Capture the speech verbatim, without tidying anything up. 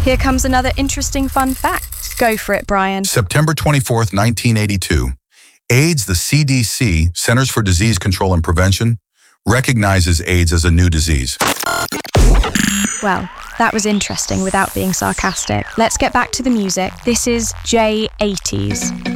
Here comes another interesting fun fact. Go for it, Brian. September twenty-fourth, nineteen eighty-two. AIDS, the C D C, Centers for Disease Control and Prevention, recognizes AIDS as a new disease. Well, that was interesting without being sarcastic. Let's get back to the music. This is J eighties.